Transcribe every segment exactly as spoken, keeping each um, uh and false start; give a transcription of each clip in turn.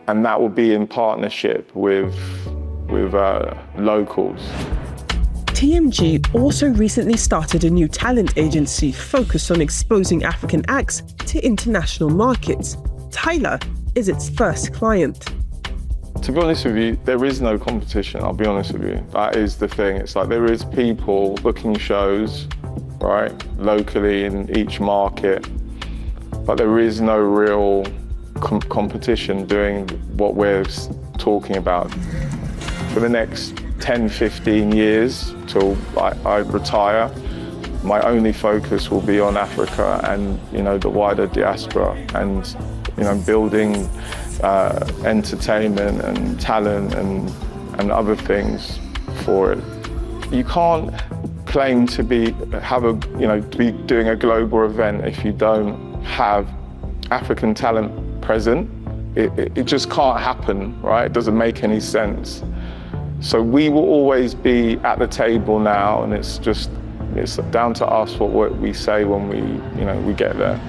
and that will be in partnership with, with uh, locals. T M G also recently started a new talent agency focused on exposing African acts to international markets. Tyler is its first client. To be honest with you, there is no competition, I'll be honest with you. That is the thing. It's like there is people booking shows, right, locally in each market, but there is no real com competition doing what we're talking about. For the next ten, fifteen years till I, I retire, my only focus will be on Africa and, you know, the wider diaspora and, you know, building uh, entertainment and talent and, and other things for it. You can't claim to be, have a, you know, to be doing a global event if you don't have African talent present. It, it, it just can't happen, right? It doesn't make any sense. So we will always be at the table now, and it's just, it's down to us what we say when we, you know, we get there.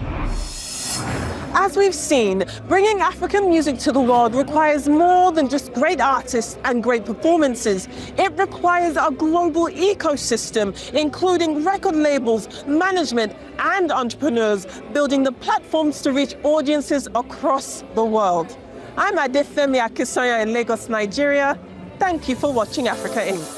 As we've seen, bringing African music to the world requires more than just great artists and great performances. It requires a global ecosystem, including record labels, management, and entrepreneurs, building the platforms to reach audiences across the world. I'm Adefemi Akisanya in Lagos, Nigeria. Thank you for watching Africa Incorporated.